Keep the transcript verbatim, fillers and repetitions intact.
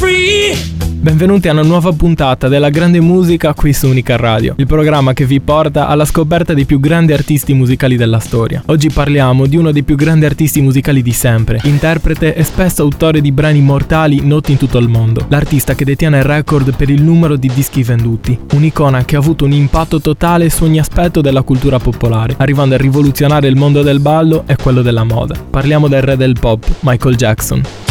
free. Benvenuti a una nuova puntata della grande musica qui su Unica Radio, il programma che vi porta alla scoperta dei più grandi artisti musicali della storia. Oggi parliamo di uno dei più grandi artisti musicali di sempre, interprete e spesso autore di brani immortali noti in tutto il mondo, l'artista che detiene il record per il numero di dischi venduti, un'icona che ha avuto un impatto totale su ogni aspetto della cultura popolare, arrivando a rivoluzionare il mondo del ballo e quello della moda. Parliamo del re del pop, Michael Jackson.